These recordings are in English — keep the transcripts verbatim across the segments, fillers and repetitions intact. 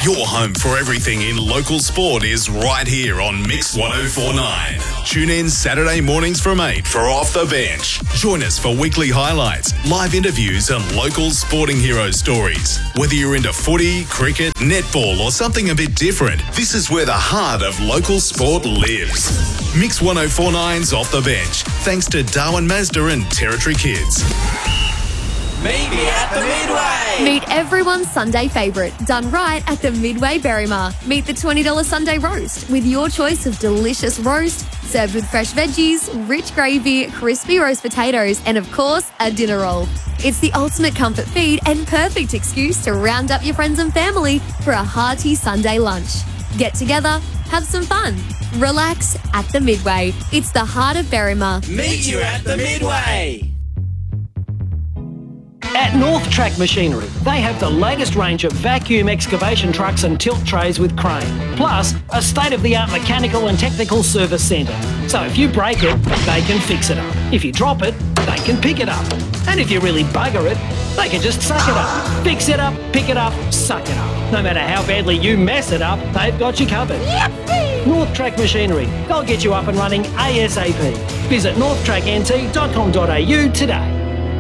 Your home for everything in local sport is right here on Mix one oh four point nine. Tune in Saturday mornings from eight for Off the Bench. Join us for weekly highlights, live interviews and local sporting hero stories. Whether you're into footy, cricket, netball or something a bit different, this is where the heart of local sport lives. Mix one oh four point nine's Off the Bench, thanks to Darwin Mazda and Territory Kids. Meet me at the Midway. Meet everyone's Sunday favourite, done right at the Midway Berrima. Meet the twenty dollars Sunday roast with your choice of delicious roast, served with fresh veggies, rich gravy, crispy roast potatoes, and of course, a dinner roll. It's the ultimate comfort feed and perfect excuse to round up your friends and family for a hearty Sunday lunch. Get together, have some fun, relax at the Midway. It's the heart of Berrima. Meet you at the Midway. At North Track Machinery, they have the latest range of vacuum excavation trucks and tilt trays with crane, plus a state-of-the-art mechanical and technical service centre. So if you break it, they can fix it up. If you drop it, they can pick it up. And if you really bugger it, they can just suck it up. Fix it up, pick it up, suck it up. No matter how badly you mess it up, they've got you covered. Yippee! North Track Machinery, they'll get you up and running ASAP. Visit north track n t dot com dot a u today.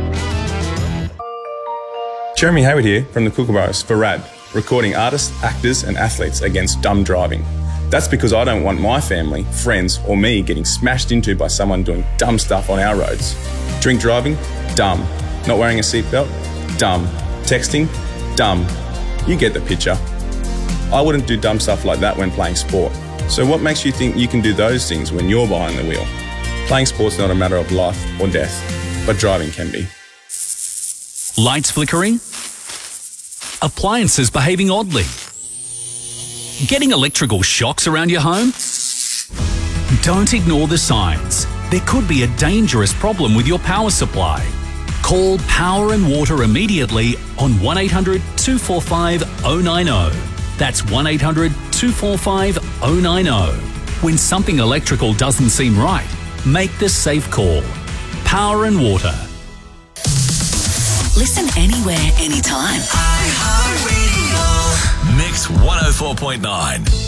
Jeremy Hayward here from the Kookaburras for RAD, recording artists, actors and athletes against dumb driving. That's because I don't want my family, friends or me getting smashed into by someone doing dumb stuff on our roads. Drink driving? Dumb. Not wearing a seatbelt? Dumb. Texting? Dumb. You get the picture. I wouldn't do dumb stuff like that when playing sport. So what makes you think you can do those things when you're behind the wheel? Playing sport's not a matter of life or death, but driving can be. Lights flickering? Appliances behaving oddly? Getting electrical shocks around your home? Don't ignore the signs. There could be a dangerous problem with your power supply. Call Power and Water immediately on one eight hundred two four five oh nine oh. That's one eight hundred two four five oh nine oh. When something electrical doesn't seem right, make the safe call. Power and Water. Listen anywhere, anytime. iHeartRadio. Mix one oh four point nine.